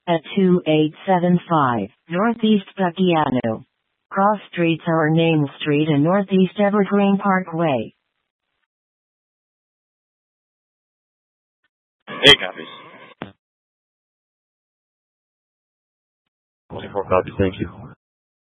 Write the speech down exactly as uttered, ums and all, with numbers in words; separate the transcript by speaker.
Speaker 1: at two eight seven five Northeast Buckiano. Cross streets are Main Street and Northeast Evergreen Parkway.
Speaker 2: Hey, copies.
Speaker 3: twenty-four copies, thank you.